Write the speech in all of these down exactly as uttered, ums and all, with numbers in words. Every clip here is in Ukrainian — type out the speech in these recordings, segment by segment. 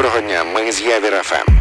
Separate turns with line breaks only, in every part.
Доброго дня, ми з Явір еф ем.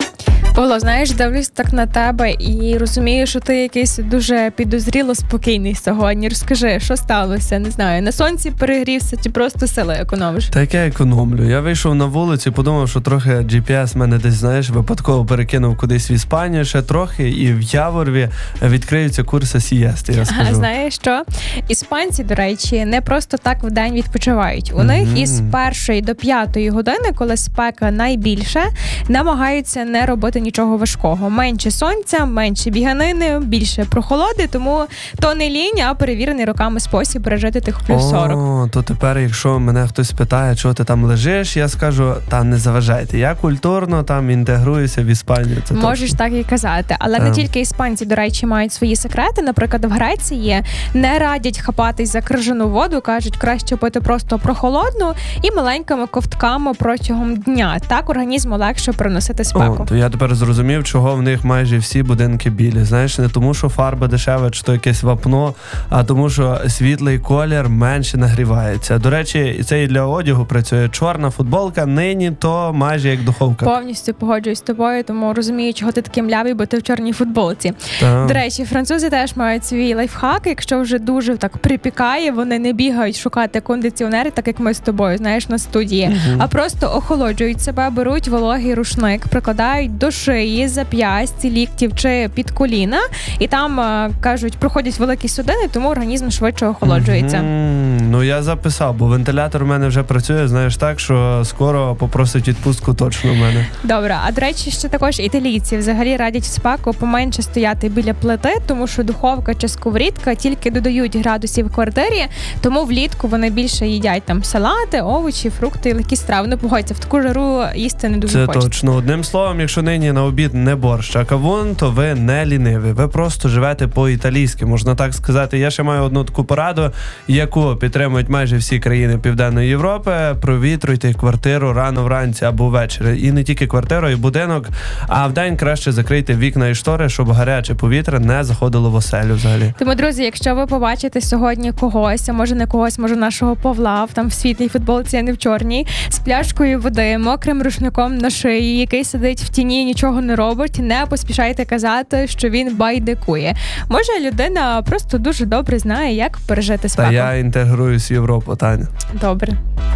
Павло, знаєш, дивлюсь так на тебе і розумію, що ти якийсь дуже підозріло спокійний сьогодні. Розкажи, що сталося? Не знаю, на сонці перегрівся чи просто сили економиш?
Та яке економлю? Я вийшов на вулицю, подумав, що трохи джі пі ес мене десь, знаєш, випадково перекинув кудись в Іспанію ще трохи, і в Яворові відкриються курси сієсти, я скажу.
А знаєш що? Іспанці, до речі, не просто так в день відпочивають. У mm-hmm. них із першої до п'ятої години, коли спека найбільше, намагаються не робити нічого важкого. Менше сонця, менше біганини, більше прохолоди, тому то не лінь, а перевірений роками спосіб пережити тих плюс сорок.
О, то тепер, якщо мене хтось питає, чого ти там лежиш, я скажу, та не заважайте. Я культурно там інтегруюся в Іспанію. Це
Можеш
точно
так і казати. Але
так.
Не тільки іспанці, до речі, мають свої секрети. Наприклад, в Греції не радять хапатись за крижану воду, кажуть, краще пити просто прохолодну і маленькими ковтками протягом дня. Так організму легше переносити спеку.
О, то я тепер зрозумів, чого в них майже всі будинки білі. Знаєш, не тому, що фарба дешева, чи то якесь вапно, а тому, що світлий колір менше нагрівається. До речі, це і для одягу працює. Чорна футболка нині то майже як духовка.
Повністю погоджуюсь з тобою, тому розумію, чого ти такий млявий, бо ти в чорній футболці.
Так.
До речі, французи теж мають свій лайфхак. Якщо вже дуже так припікає, вони не бігають шукати кондиціонери, так як ми з тобою, знаєш, на студії, угу. а просто охолоджують себе, беруть вологий рушник, прикладають до шиї, зап'ясті, ліктів чи під коліна, і там, кажуть, проходять великі судини, тому організм швидше охолоджується.
Mm-hmm. Ну, я записав, бо вентилятор в мене вже працює, знаєш, так, що скоро попросить відпустку точно в мене.
Добре, а до речі, ще також італійці взагалі радять в спеку поменше стояти біля плити, тому що духовка чи сковорідка тільки додають градусів в квартирі, тому влітку вони більше їдять там салати, овочі, фрукти, легкі страви. Ну, погодься, в таку жару їсти не дуже
Це
хочеться.
точно. Одним словом, якщо нині на обід не борщ, а кавун, то ви не ліниві. Ви просто живете по-італійськи, можна так сказати. Я ще маю одну таку пораду, яку підтримують майже всі країни Південної Європи. Провітруйте квартиру рано вранці або ввечері. І не тільки квартиру, і будинок, а вдень краще закрийте вікна і штори, щоб гаряче повітря не заходило в оселю взагалі.
Тому, друзі, якщо ви побачите сьогодні когось, а може не когось, може нашого Павла, там в світлій футболці, а не в чорній, з пляшкою води, мокрим рушником на шиї, який сидить в тіні, нічого не робить, не поспішайте казати, що він байдикує. Може, людина просто дуже добре знає, як пережити спеку.
Та я інтегруюсь в Європу, Таня.
Добре.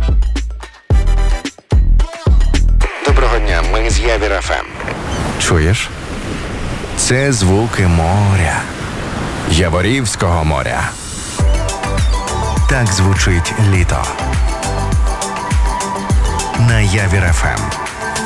Доброго дня, ми з Явір еф ем. Чуєш? Це звуки моря. Яворівського моря. Так звучить літо. На Явір еф ем.